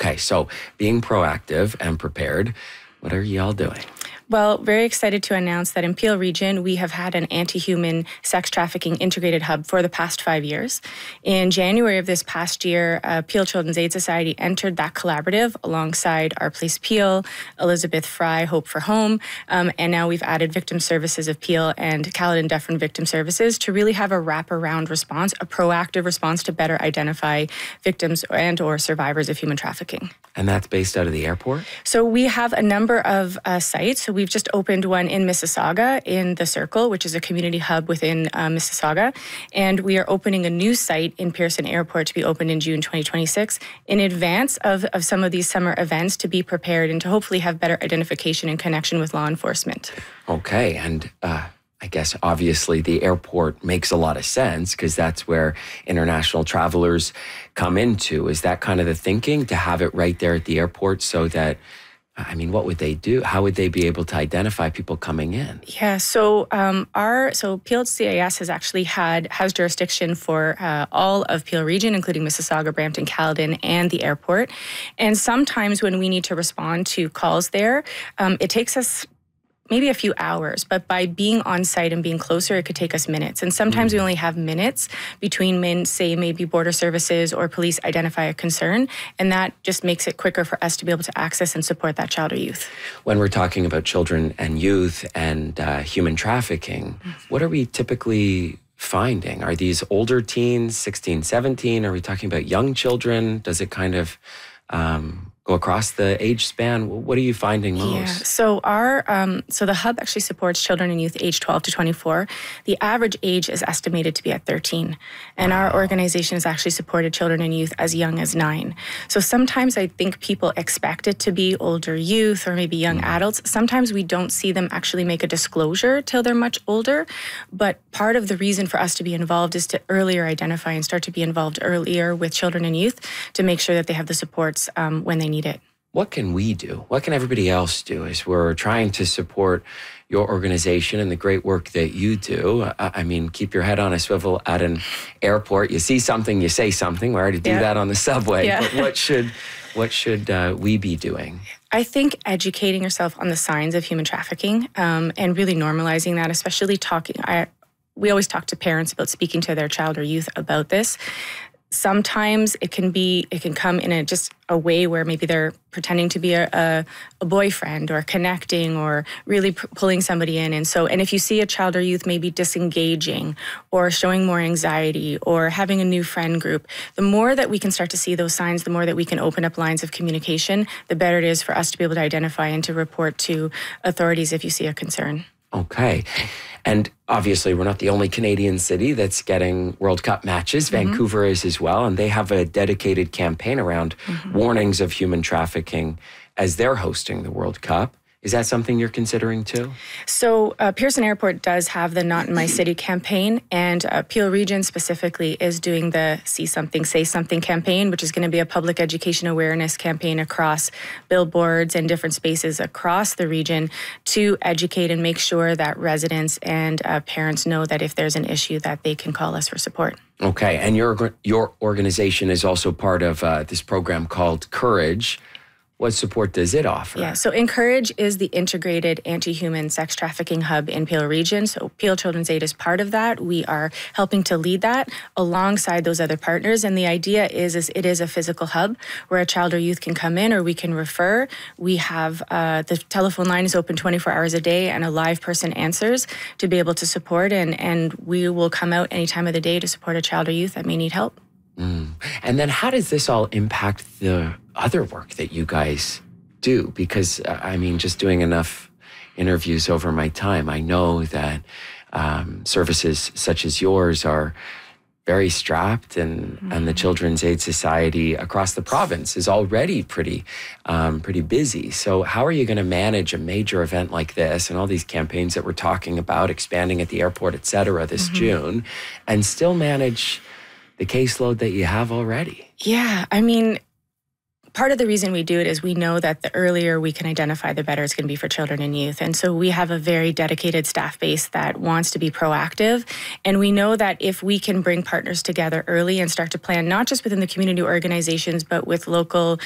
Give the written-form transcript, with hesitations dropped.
Okay, so being proactive and prepared, what are y'all doing? Well, very excited to announce that in Peel Region, we have had an anti-human sex trafficking integrated hub for the past 5 years. In January of this past year, Peel Children's Aid Society entered that collaborative alongside Our Place Peel, Elizabeth Fry, Hope for Home, and now we've added Victim Services of Peel and Caledon Dufferin Victim Services to really have a wraparound response, a proactive response to better identify victims and or survivors of human trafficking. And that's based out of the airport? So we have a number of sites. So we've just opened one in Mississauga in The Circle, which is a community hub within Mississauga. And we are opening a new site in Pearson Airport to be opened in June 2026 in advance of some of these summer events to be prepared and to hopefully have better identification and connection with law enforcement. Okay, and I guess obviously the airport makes a lot of sense because that's where international travelers come into. Is that kind of the thinking, to have it right there at the airport so that, I mean, what would they do? How would they be able to identify people coming in? Yeah, so Peel CAS has jurisdiction for all of Peel Region, including Mississauga, Brampton, Caledon, and the airport. And sometimes when we need to respond to calls there, it takes us maybe a few hours, but by being on site and being closer, it could take us minutes. And sometimes we only have minutes between maybe border services or police identify a concern, and that just makes it quicker for us to be able to access and support that child or youth. When we're talking about children and youth and human trafficking, what are we typically finding? Are these older teens, 16, 17? Are we talking about young children? Does it kind of go across the age span? What are you finding most? Yeah, so the hub actually supports children and youth age 12 to 24. The average age is estimated to be at 13. And our organization has actually supported children and youth as young as 9. So sometimes I think people expect it to be older youth or maybe young adults. Sometimes we don't see them actually make a disclosure till they're much older. But part of the reason for us to be involved is to earlier identify and start to be involved earlier with children and youth to make sure that they have the supports when they need it. What can we do? What can everybody else do as we're trying to support your organization and the great work that you do? I mean, keep your head on a swivel at an airport. You see something, you say something. We already do that on the subway. Yeah. But what should we be doing? I think educating yourself on the signs of human trafficking and really normalizing that, especially we always talk to parents about speaking to their child or youth about this. Sometimes it can come in just a way where maybe they're pretending to be a boyfriend or connecting or really pulling somebody in. And if you see a child or youth maybe disengaging or showing more anxiety or having a new friend group, the more that we can start to see those signs, the more that we can open up lines of communication, the better it is for us to be able to identify and to report to authorities if you see a concern. Okay. And obviously, we're not the only Canadian city that's getting World Cup matches. Vancouver is as well. And they have a dedicated campaign around warnings of human trafficking as they're hosting the World Cup. Is that something you're considering too? So Pearson Airport does have the Not in My City campaign, and Peel Region specifically is doing the See Something, Say Something campaign, which is going to be a public education awareness campaign across billboards and different spaces across the region to educate and make sure that residents and parents know that if there's an issue that they can call us for support. Okay, and your organization is also part of this program called Courage. What support does it offer? Yeah, so Encourage is the integrated anti-human sex trafficking hub in Peel Region. So Peel Children's Aid is part of that. We are helping to lead that alongside those other partners. And the idea is it is a physical hub where a child or youth can come in or we can refer. We have the telephone line is open 24 hours a day and a live person answers to be able to support. And we will come out any time of the day to support a child or youth that may need help. And then how does this all impact the other work that you guys do? Because, I mean, just doing enough interviews over my time, I know that services such as yours are very strapped, and the Children's Aid Society across the province is already pretty busy. So how are you going to manage a major event like this and all these campaigns that we're talking about, expanding at the airport, et cetera, this June, and still manage the caseload that you have already? Yeah, I mean, part of the reason we do it is we know that the earlier we can identify, the better it's going to be for children and youth. And so we have a very dedicated staff base that wants to be proactive. And we know that if we can bring partners together early and start to plan, not just within the community organizations, but with local